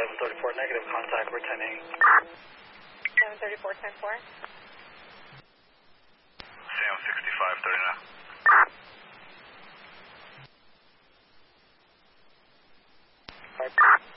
734 negative, contact, we're 10-8. 734, 10-4. Sam 6539.